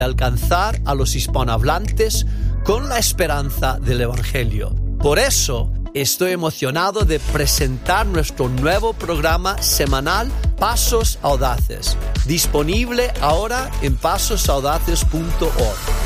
alcanzar a los hispanohablantes con la esperanza del Evangelio. Por eso estoy emocionado de presentar nuestro nuevo programa semanal Pasos Audaces, disponible ahora en pasosaudaces.org.